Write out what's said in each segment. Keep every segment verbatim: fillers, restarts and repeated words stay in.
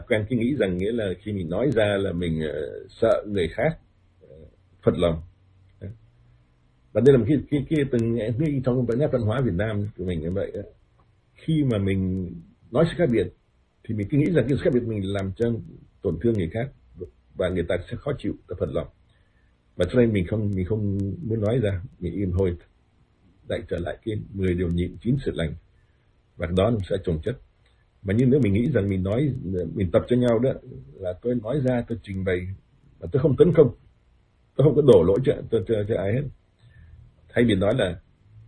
quen cái nghĩ rằng nghĩa là khi mình nói ra là mình uh, sợ người khác uh, phật lòng. Và đây là một cái cái cái từng cái trong nét văn hóa Việt Nam của mình như vậy đó. Khi mà mình nói sự khác biệt thì mình cứ nghĩ rằng cái sự khác biệt mình làm cho tổn thương người khác và người ta sẽ khó chịu, ta phật lòng. Và cho nên mình không mình không muốn nói ra, mình im thôi, lại trở lại cái mười điều nhịn chín sự lành, và đó nó sẽ chồng chất. Mà như nếu mình nghĩ rằng mình nói, mình tập cho nhau đó là tôi nói ra, tôi trình bày và tôi không tấn công, tôi không có đổ lỗi cho, cho, cho, cho ai hết. Thay vì nói là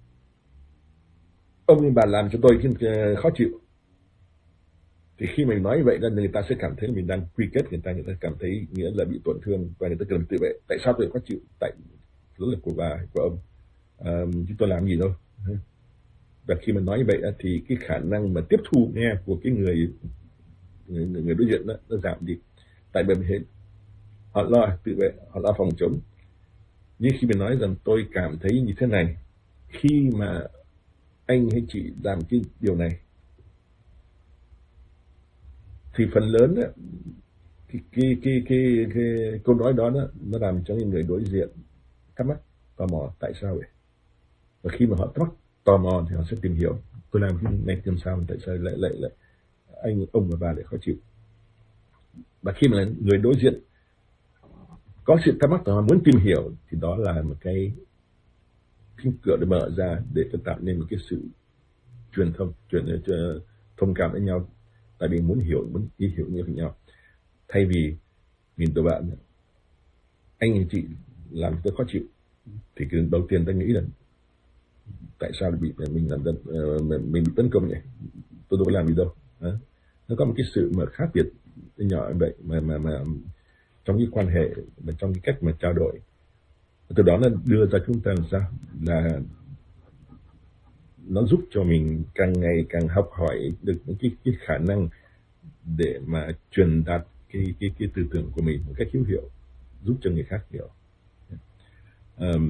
ông bà làm cho tôi khó chịu, thì khi mình nói như vậy là người ta sẽ cảm thấy mình đang quy kết người ta, người ta cảm thấy nghĩa là bị tổn thương và người ta cần tự vệ. Tại sao tôi khó chịu? Tại lỗi là của bà, của ông, à, chứ tôi làm gì đâu. Và khi mà nói như vậy thì cái khả năng mà tiếp thu nghe của cái người người, người đối diện đó nó giảm đi. Tại bởi họ lo tự vệ, họ lo phòng chống. Nhưng khi mình nói rằng tôi cảm thấy như thế này khi mà anh hay chị làm cái điều này, thì phần lớn đó, cái, cái, cái, cái, cái câu nói đó, đó nó làm cho những người đối diện thắc mắc, tò mò tại sao vậy. Và khi mà họ thắc mắc, tò mò thì họ sẽ tìm hiểu tôi làm cái này làm sao, tại sao lại lại lại anh ông và bà lại khó chịu. Và khi mà người đối diện có sự thắc mắc và họ muốn tìm hiểu thì đó là một cái cái cửa để mở ra để cho tạo nên một cái sự truyền thông, truyền thông cảm với nhau. Tại vì muốn hiểu, muốn ý hiểu như với nhau. Thay vì nhìn tụi bạn, anh hay chị làm tôi khó chịu, thì cái đầu tiên ta nghĩ là tại sao bị mình làm mình bị tấn công vậy? Tôi đâu có làm gì đâu. Đó. Nó có một cái sự mà khác biệt nhỏ vậy mà mà mà trong cái quan hệ, mà trong cái cách mà trao đổi. Từ đó nó đưa ra chúng ta làm sao là nó giúp cho mình càng ngày càng học hỏi được những cái, cái khả năng để mà truyền đạt cái cái cái tư tưởng của mình một cách hữu hiệu, giúp cho người khác hiểu. Um,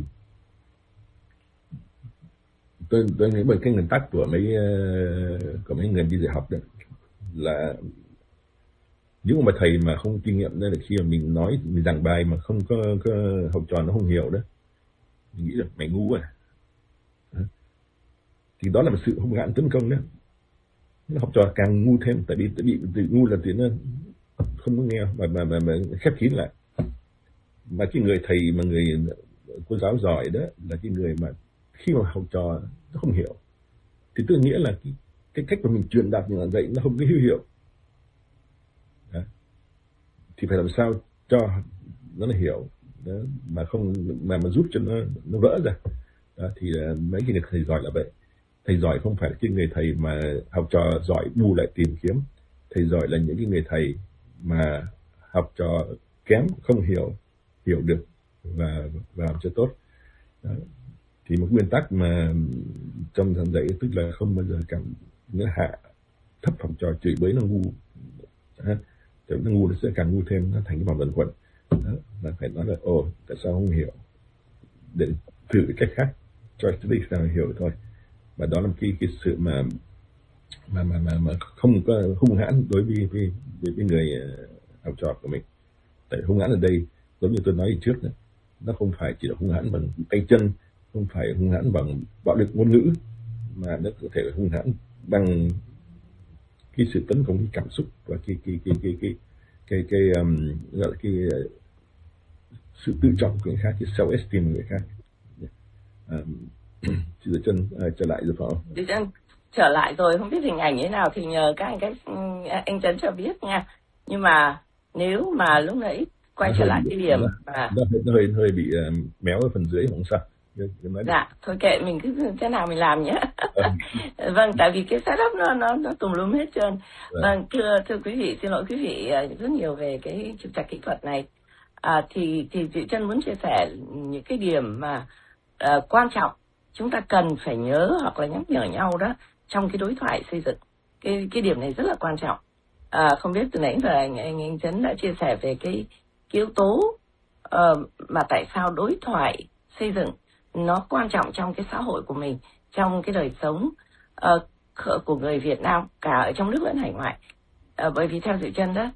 tôi tôi nghĩ bởi cái nguyên tắc của mấy của mấy người đi dạy học đó là những mà thầy mà không kinh nghiệm đó là khi mà mình nói, mình giảng bài mà không có, có học trò nó không hiểu đó, mình nghĩ là mày ngu à, thì đó là một sự hung hãn tấn công đó. Nó học trò càng ngu thêm, tại vì tại vì tự ngu là thì nó không có nghe mà mà mà, mà khép kín lại. Mà cái người thầy mà người cô giáo giỏi đó là cái người mà khi mà học trò nó không hiểu thì tôi nghĩa là cái, cái cách mà mình truyền đạt như vậy nó không có hữu hiệu. Đó. Thì phải làm sao cho nó hiểu đó, mà không mà mà giúp cho nó nó vỡ ra. Đó, thì uh, mấy cái người thầy giỏi là vậy. Thầy giỏi không phải là cái người thầy mà học trò giỏi bu lại tìm kiếm. Thầy giỏi là những cái người thầy mà học trò kém không hiểu hiểu được và và làm cho tốt. Đó. Thì một nguyên tắc mà trong giảng dạy tức là không bao giờ cảm nó hạ thấp học trò, chửi bới nó ngu. Đó. Nó ngu nó sẽ càng ngu thêm, nó thành cái vòng luẩn quẩn. Là phải nói là ồ tại sao không hiểu, để thử cách khác cho đi sao hiểu thôi. Và đó là một cái cái sự mà mà mà mà, mà không có hung hãn đối với với, với, với người học trò của mình. Tại hung hãn ở đây giống như tôi nói trước đó, nó không phải chỉ là hung hãn bằng tay chân, không phải hung hãn bằng bạo lực ngôn ngữ, mà nó có thể là hung hãn bằng cái sự tấn công cái cảm xúc và cái cái cái cái cái cái, cái, cái um, gọi là cái uh, sự tự trọng của người khác, cái self esteem của người khác. Um, Chị Dư Chân uh, trở lại rồi phải không? Dư Chân trở lại rồi, không biết hình ảnh như thế nào thì nhờ các anh các anh Trấn cho biết nha. Nhưng mà nếu mà lúc nãy quay nó trở lại cái điểm nó, mà nó, nó hơi hơi bị uh, méo ở phần dưới không sao. Nói dạ thôi kệ mình cứ thế nào mình làm nhé. Vâng, tại vì cái setup nó nó nó tùm lum hết trơn. Vâng, thưa thưa quý vị, xin lỗi quý vị rất nhiều về cái trục trặc kỹ thuật này. À, thì thì chị Trân muốn chia sẻ những cái điểm mà uh, quan trọng chúng ta cần phải nhớ hoặc là nhắc nhở nhau đó trong cái đối thoại xây dựng. Cái cái điểm này rất là quan trọng. À, không biết từ nãy giờ anh anh, anh Trấn đã chia sẻ về cái, cái yếu tố uh, mà tại sao đối thoại xây dựng nó quan trọng trong cái xã hội của mình, trong cái đời sống uh, của người Việt Nam cả ở trong nước lẫn hải ngoại. Uh, bởi vì theo Dư Chân đó